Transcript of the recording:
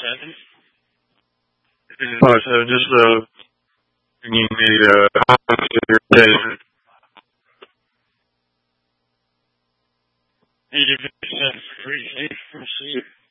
So just bringing the irritation. 80% free from sleep.